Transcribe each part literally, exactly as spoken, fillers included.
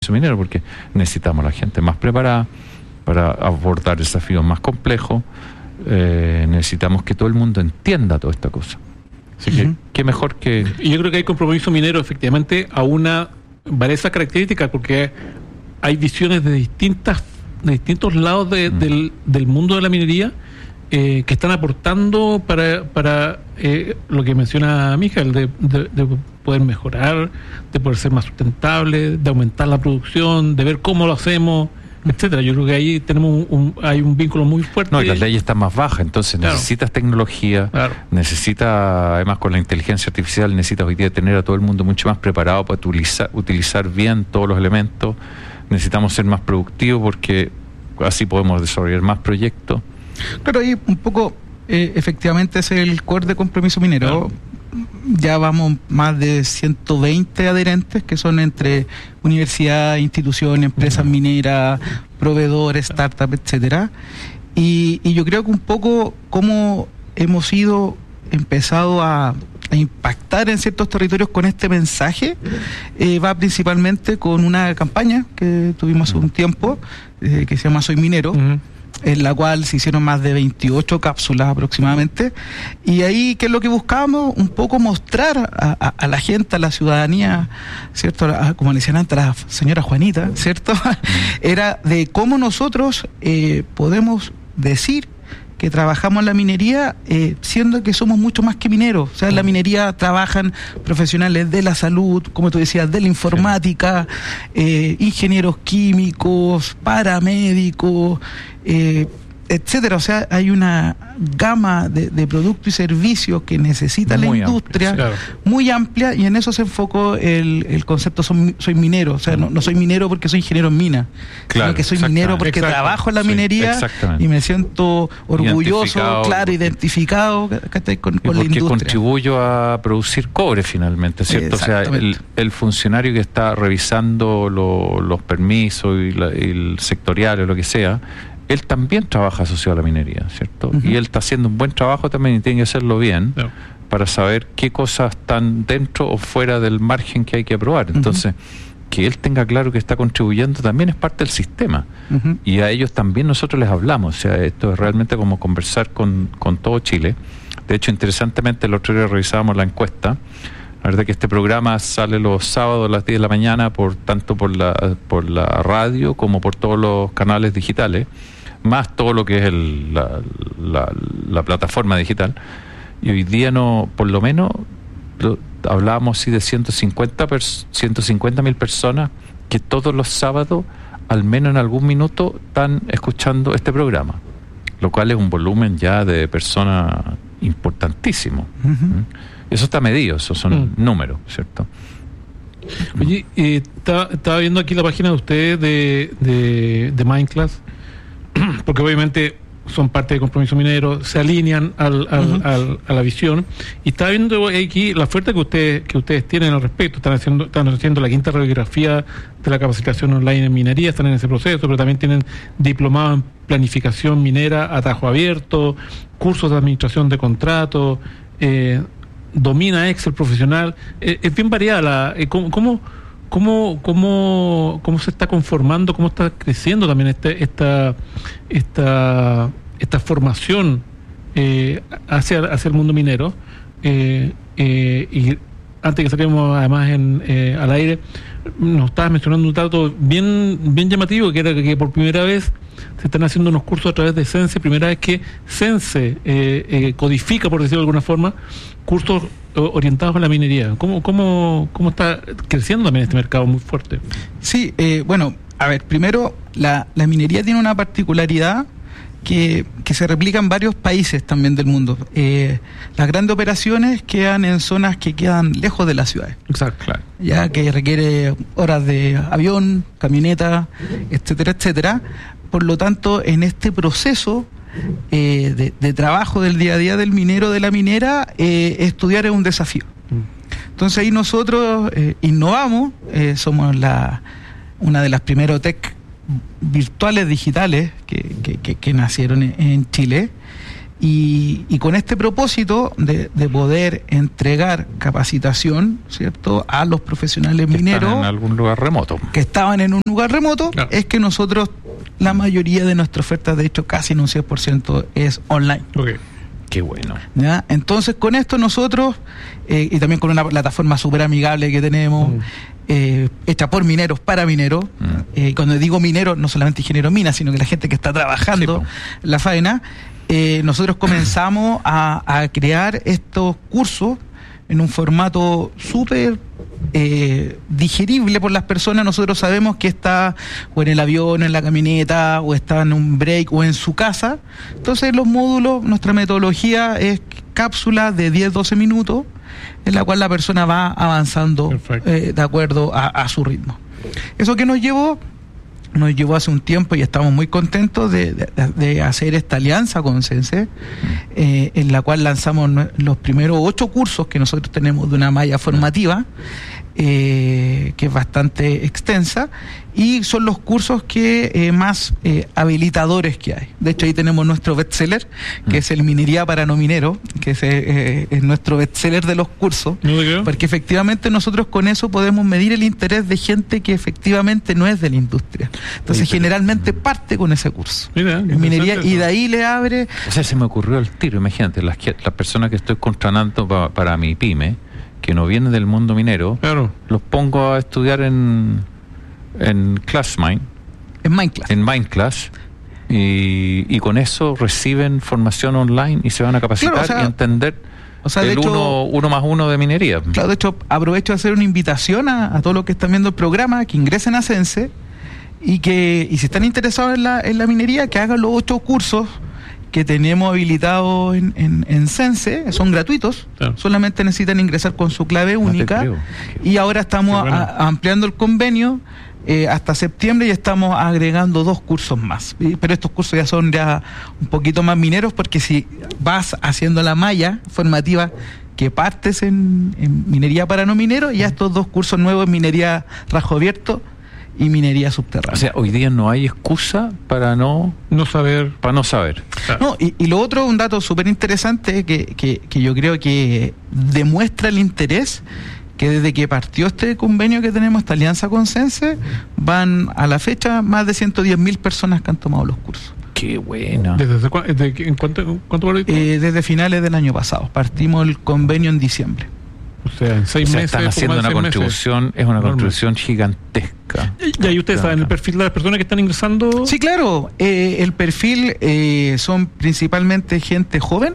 minero, porque necesitamos a la gente más preparada para abordar desafíos más complejos. Eh, necesitamos que todo el mundo entienda toda esta cosa. Así que, uh-huh. qué mejor que... Y yo creo que hay compromiso minero, efectivamente, a una varias características, porque hay visiones de distintas de distintos lados de, uh-huh. del, del mundo de la minería eh, que están aportando para, para eh, lo que menciona Mijael, de, de, de poder mejorar, de poder ser más sustentable, de aumentar la producción, de ver cómo lo hacemos, etcétera. Yo creo que ahí tenemos un, un, hay un vínculo muy fuerte. No, y las leyes están más bajas, entonces claro. necesitas tecnología, claro. necesitas, además con la inteligencia artificial, necesitas hoy día tener a todo el mundo mucho más preparado para utilizar, utilizar bien todos los elementos. Necesitamos ser más productivos porque así podemos desarrollar más proyectos. Claro, y un poco, eh, efectivamente, es el core de Compromiso Minero. Claro. Ya vamos más de ciento veinte adherentes, que son entre universidades, instituciones, empresas uh-huh. mineras, proveedores, startups, etcétera. Y, y yo creo que un poco cómo hemos ido empezado a, a impactar en ciertos territorios con este mensaje eh, va principalmente con una campaña que tuvimos hace un tiempo eh, que se llama Soy Minero. Uh-huh. En la cual se hicieron más de veintiocho cápsulas aproximadamente, y ahí, ¿qué es lo que buscábamos? Un poco mostrar a, a, a la gente, a la ciudadanía, ¿cierto? A, como le decían antes a la señora Juanita, ¿cierto? Era de cómo nosotros eh, podemos decir que trabajamos en la minería, eh, siendo que somos mucho más que mineros. O sea, en la minería trabajan profesionales de la salud, como tú decías, de la informática, eh, ingenieros químicos, paramédicos, eh, etcétera. O sea, hay una gama de, de productos y servicios que necesita muy la industria, amplia, claro. muy amplia, y en eso se enfocó el, el concepto soy, soy minero. O sea, no, no soy minero porque soy ingeniero en mina, claro, sino que soy minero porque exacto. trabajo en la minería sí, y me siento orgulloso, claro, identificado con, con la industria. Porque contribuyo a producir cobre finalmente, ¿cierto? O sea, el, el funcionario que está revisando lo, los permisos y, la, y el sectorial o lo que sea, él también trabaja asociado a la minería, ¿cierto? Uh-huh. Y él está haciendo un buen trabajo también y tiene que hacerlo bien no. para saber qué cosas están dentro o fuera del margen que hay que aprobar. Entonces, uh-huh. que él tenga claro que está contribuyendo también es parte del sistema. Uh-huh. Y a ellos también nosotros les hablamos. O sea, esto es realmente como conversar con, con todo Chile. De hecho, interesantemente, el otro día revisábamos la encuesta. La verdad que este programa sale los sábados a las diez de la mañana, por tanto por la, por la radio como por todos los canales digitales, más todo lo que es el, la, la, la plataforma digital. Y hoy día no, por lo menos, lo, hablábamos sí de ciento cincuenta mil personas que todos los sábados, al menos en algún minuto, están escuchando este programa, lo cual es un volumen ya de personas importantísimo. Uh-huh. ¿Mm? Eso está medido, esos son uh-huh. números, ¿cierto? Oye, eh, estaba, estaba viendo aquí la página de ustedes de, de, de Mindclass, porque obviamente son parte de Compromiso Minero, se alinean al, al, uh-huh. al, a la visión, y estaba viendo aquí la oferta que ustedes que ustedes tienen al respecto. Están haciendo están haciendo la quinta radiografía de la capacitación online en minería, están en ese proceso, pero también tienen diplomado en planificación minera a tajo abierto, cursos de administración de contratos, eh, domina Excel profesional, eh, es bien variada la, eh, ¿cómo, cómo ¿Cómo, cómo, cómo se está conformando, cómo está creciendo también este, esta, esta, esta formación eh, hacia, hacia el mundo minero? Eh, eh, y antes que saquemos además en, eh, al aire, nos estabas mencionando un dato bien, bien llamativo, que era que por primera vez se están haciendo unos cursos a través de Sense, primera vez que Sense eh, eh, codifica, por decirlo de alguna forma, cursos orientados a la minería. ¿Cómo, cómo, cómo está creciendo también este mercado muy fuerte? Sí, eh, bueno, a ver, primero, la, la minería tiene una particularidad que, que se replica en varios países también del mundo. Eh, las grandes operaciones quedan en zonas que quedan lejos de las ciudades. Exacto, claro. Ya que requiere horas de avión, camioneta, etcétera, etcétera. Por lo tanto, en este proceso eh, de, de trabajo del día a día del minero, de la minera, eh, estudiar es un desafío. Entonces ahí nosotros eh, innovamos, eh, somos la una de las primeros tech virtuales digitales que, que, que, que nacieron en, en Chile, Y, y con este propósito de, de poder entregar capacitación, ¿cierto?, a los profesionales que mineros están en algún lugar remoto, que estaban en un lugar remoto, claro. Es que nosotros, la mayoría de nuestra oferta, de hecho casi en un cien por ciento es online. Okay. Qué bueno. ¿Ya? Entonces con esto nosotros, eh, y también con una plataforma súper amigable que tenemos, mm. eh, hecha por mineros para mineros, mm. eh, cuando digo mineros, no solamente ingenieros minas, sino que la gente que está trabajando sí, la faena, eh, nosotros comenzamos a, a crear estos cursos en un formato súper eh, digerible por las personas. Nosotros sabemos que está o en el avión, en la camioneta, o está en un break, o en su casa. Entonces los módulos, nuestra metodología es cápsulas de diez a doce minutos, en la cual la persona va avanzando eh, de acuerdo a, a su ritmo. Eso que nos llevó, nos llevó hace un tiempo y estamos muy contentos de, de, de hacer esta alianza con Sense, eh, en la cual lanzamos los primeros ocho cursos que nosotros tenemos de una malla formativa, eh, que es bastante extensa, y son los cursos que eh, más eh, habilitadores que hay. De hecho, ahí tenemos nuestro bestseller, que es el Minería para no mineros, que es, eh, es nuestro bestseller de los cursos, porque efectivamente nosotros con eso podemos medir el interés de gente que efectivamente no es de la industria. Entonces, sí, generalmente parte con ese curso. Mira, en minería, y de ahí le abre... O sea, se me ocurrió el tiro, imagínate, las, las personas que estoy contratando para, para mi pyme, que no vienen del mundo minero, claro, los pongo a estudiar en... en ClassMind, en Mindclass, en Mindclass, y, y con eso reciben formación online y se van a capacitar, claro, o sea, y entender o sea, el hecho, uno, uno más uno de minería. Claro, de hecho aprovecho de hacer una invitación a, a todos los que están viendo el programa, que ingresen a Sense y que y si están interesados en la, en la minería, que hagan los ocho cursos que tenemos habilitados en, en, en Sense, son gratuitos, claro, solamente necesitan ingresar con su clave única, no y ahora estamos bueno. a, ampliando el convenio eh, hasta septiembre, y estamos agregando dos cursos más, y, pero estos cursos ya son ya un poquito más mineros, porque si vas haciendo la malla formativa que partes en, en minería para no mineros, ya estos dos cursos nuevos en minería rasgo abierto y minería subterránea. O sea, hoy día no hay excusa para no no saber, para no saber. Claro. No, y, y lo otro, un dato súper interesante que, que, que yo creo que demuestra el interés, que desde que partió este convenio que tenemos, esta alianza con Sense, van a la fecha más de ciento diez mil personas que han tomado los cursos. Qué buena. ¿Desde, desde en cuánto, cuánto eh, desde finales del año pasado. Partimos el convenio en diciembre. O sea, en seis o sea, meses están haciendo una contribución, meses. Es una contribución gigantesca. Y ahí ustedes saben el perfil de las personas que están ingresando. Sí, claro. Eh, el perfil eh, son principalmente gente joven,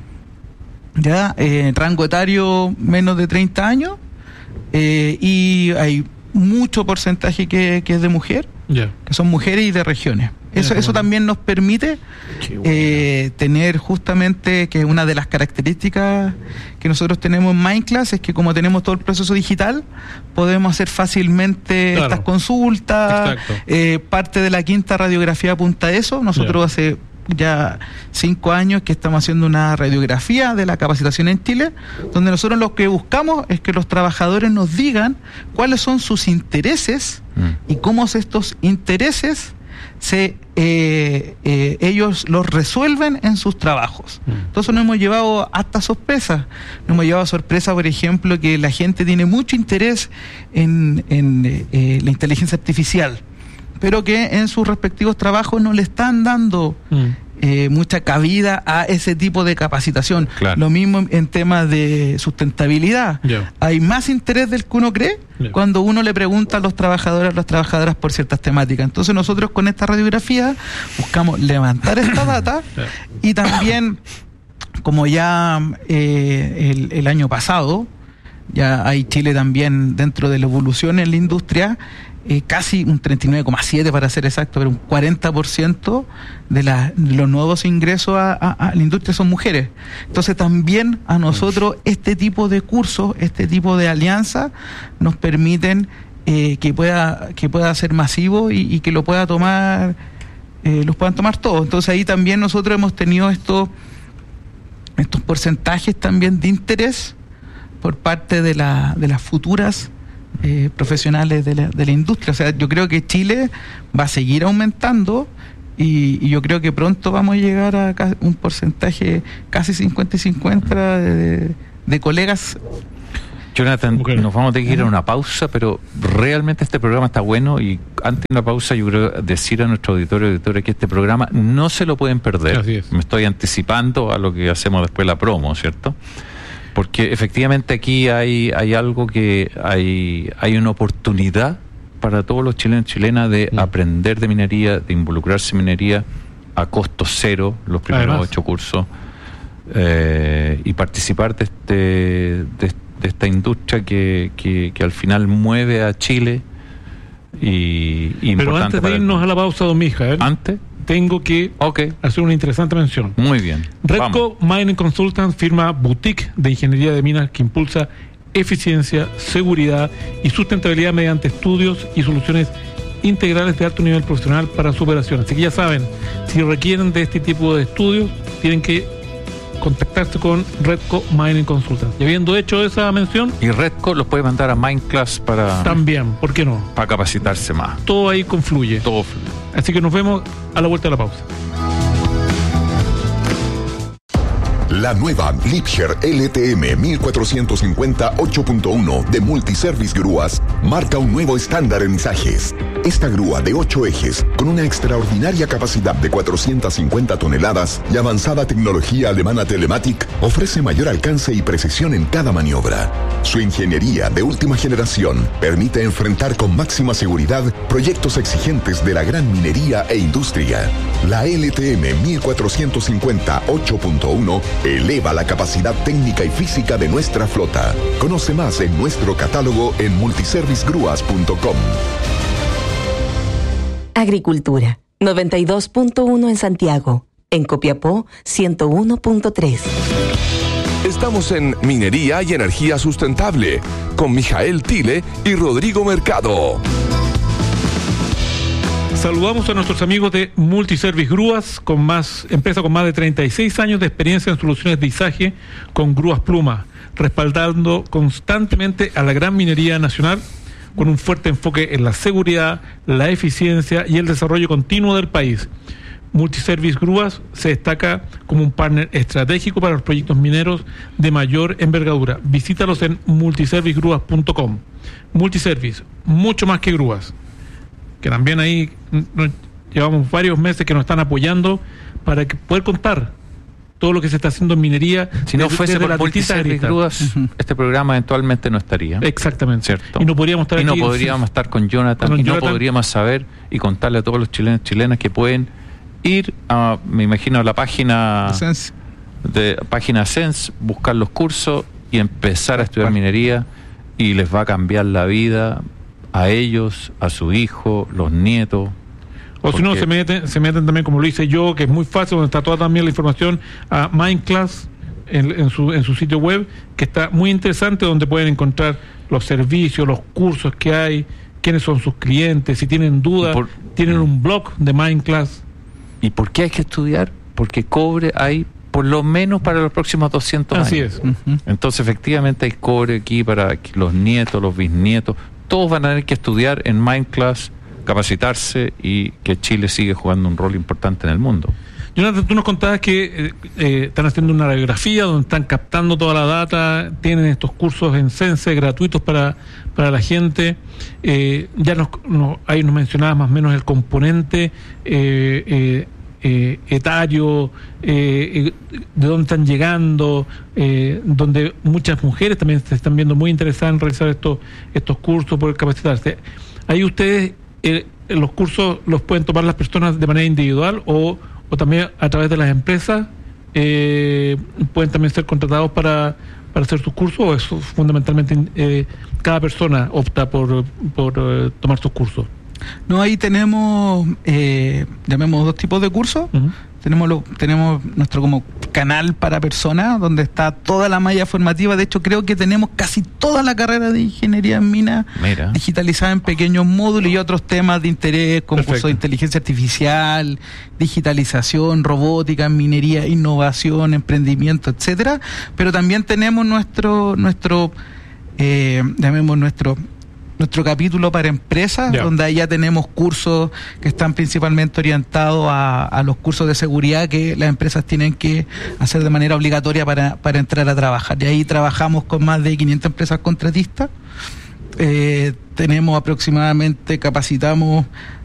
ya, eh, rango etario menos de treinta años, eh, y hay mucho porcentaje que, que es de mujer, yeah, que son mujeres y de regiones. Eso, eso también nos permite eh, tener justamente, que una de las características que nosotros tenemos en Mindclass es que como tenemos todo el proceso digital, podemos hacer fácilmente, claro, estas consultas, eh, parte de la quinta radiografía apunta a eso. Nosotros yeah. hace ya cinco años que estamos haciendo una radiografía de la capacitación en Chile, donde nosotros lo que buscamos es que los trabajadores nos digan cuáles son sus intereses mm. y cómo estos intereses se eh, eh, ellos los resuelven en sus trabajos. Mm. Entonces nos hemos llevado hasta sorpresas. Nos hemos llevado a sorpresa, por ejemplo, que la gente tiene mucho interés en, en eh, la inteligencia artificial, pero que en sus respectivos trabajos no le están dando mm. eh, mucha cabida a ese tipo de capacitación. Claro. Lo mismo en temas de sustentabilidad. Yeah. Hay más interés del que uno cree yeah. cuando uno le pregunta a los trabajadores, a las trabajadoras por ciertas temáticas. Entonces nosotros con esta radiografía buscamos levantar esta data yeah. y también, como ya eh, el, el año pasado, ya hay Chile también dentro de la evolución en la industria, Eh, casi un treinta y nueve coma siete para ser exacto, pero un cuarenta por ciento de, la, de los nuevos ingresos a, a, a la industria son mujeres. Entonces también a nosotros este tipo de cursos, este tipo de alianzas nos permiten eh, que pueda que pueda ser masivo y, y que lo pueda tomar eh, los puedan tomar todos. Entonces ahí también nosotros hemos tenido estos estos porcentajes también de interés por parte de la de las futuras Eh, profesionales de la, de la industria. O sea, yo creo que Chile va a seguir aumentando y, y yo creo que pronto vamos a llegar a un porcentaje casi cincuenta y cincuenta de, de colegas. Jonathan, okay. Nos vamos a tener que ir a una pausa, pero realmente este programa está bueno y antes de una pausa yo creo decir a nuestro auditorio y auditores que este programa no se lo pueden perder. Así es. Me estoy anticipando a lo que hacemos después la promo, ¿cierto? Porque efectivamente aquí hay, hay algo que hay, hay una oportunidad para todos los chilenos y chilenas de mm. aprender de minería, de involucrarse en minería a costo cero, los primeros Además. ocho cursos, eh, y participar de este, de este de esta industria que, que, que al final mueve a Chile y, y pero antes de irnos el... a la pausa, don Mijael, antes tengo que okay. hacer una interesante mención. Muy bien. Redco Mining Consultants, firma boutique de ingeniería de minas que impulsa eficiencia, seguridad y sustentabilidad mediante estudios y soluciones integrales de alto nivel profesional para su operación. Así que ya saben, si requieren de este tipo de estudios, tienen que contactarse con Redco Mining Consultants. Y habiendo hecho esa mención, y Redco los puede mandar a Mindclass para también, ¿por qué no? Para capacitarse más. Todo ahí confluye. Todo fluye. Así que nos vemos a la vuelta de la pausa. La nueva Liebherr L T M mil cuatrocientos cincuenta ocho punto uno de Multiservice Grúas marca un nuevo estándar en izajes. Esta grúa de ocho ejes, con una extraordinaria capacidad de cuatrocientas cincuenta toneladas y avanzada tecnología alemana Telematic, ofrece mayor alcance y precisión en cada maniobra. Su ingeniería de última generación permite enfrentar con máxima seguridad proyectos exigentes de la gran minería e industria. La L T M mil cuatrocientos cincuenta ocho punto uno eleva la capacidad técnica y física de nuestra flota. Conoce más en nuestro catálogo en multiservice grúas punto com. Agricultura, noventa y dos punto uno en Santiago. En Copiapó, ciento uno punto tres. Estamos en Minería y Energía Sustentable, con Mijael Tile y Rodrigo Mercado. Saludamos a nuestros amigos de Multiservice Grúas, con más, empresa con más de treinta y seis años de experiencia en soluciones de izaje con grúas pluma, respaldando constantemente a la gran minería nacional, con un fuerte enfoque en la seguridad, la eficiencia y el desarrollo continuo del país. Multiservice Grúas se destaca como un partner estratégico para los proyectos mineros de mayor envergadura. Visítalos en multiservice grúas punto com. Multiservice, mucho más que grúas. Que también ahí nos llevamos varios meses que nos están apoyando para que poder contar todo lo que se está haciendo en minería. Si no fuese por Multiservice Grúas, uh-huh. este programa eventualmente no estaría. Exactamente. ¿Cierto? Y no podríamos estar y aquí. no podríamos sí. estar con Jonathan, con y Jonathan. No podríamos saber y contarle a todos los chilenos y chilenas que pueden ir a, me imagino, a la página Sense. de página Sense, buscar los cursos y empezar a estudiar minería, y les va a cambiar la vida a ellos, a su hijo, los nietos. O si no, se meten, se meten también, como lo hice yo, que es muy fácil, donde está toda también la información, a Mindclass en, en, su, en su sitio web, que está muy interesante, donde pueden encontrar los servicios, los cursos que hay, quiénes son sus clientes, si tienen dudas, por, tienen un blog de Mindclass. ¿Y por qué hay que estudiar? Porque cobre hay por lo menos para los próximos doscientos Así años. Así es. Uh-huh. Entonces, efectivamente, hay cobre aquí para los nietos, los bisnietos, todos van a tener que estudiar en Mindclass, capacitarse, y que Chile sigue jugando un rol importante en el mundo. Jonathan, tú nos contabas que eh, eh, están haciendo una radiografía donde están captando toda la data, tienen estos cursos en Sense gratuitos para, para la gente. Eh, ya nos, nos, ahí nos mencionabas más o menos el componente eh, eh, eh, etario, eh, eh, de dónde están llegando, eh, donde muchas mujeres también se están viendo muy interesadas en realizar estos, estos cursos, poder capacitarse. Ahí ustedes, eh, los cursos los pueden tomar las personas de manera individual o, o también a través de las empresas, eh, pueden también ser contratados para, para hacer sus cursos, o eso fundamentalmente eh, cada persona opta por, por eh, tomar sus cursos. No, ahí tenemos, eh, llamemos dos tipos de cursos. Uh-huh. Tenemos lo, tenemos nuestro como canal para personas, donde está toda la malla formativa. De hecho, creo que tenemos casi toda la carrera de ingeniería en mina Mira. digitalizada en pequeños módulos y otros temas de interés, como cursos de inteligencia artificial, digitalización, robótica, minería, innovación, emprendimiento, etcétera. Pero también tenemos nuestro, nuestro, eh, llamemos nuestro nuestro capítulo para empresas, yeah. donde ahí ya tenemos cursos que están principalmente orientados a, a los cursos de seguridad que las empresas tienen que hacer de manera obligatoria para, para entrar a trabajar. Y ahí trabajamos con más de quinientas empresas contratistas. Eh, tenemos aproximadamente, capacitamos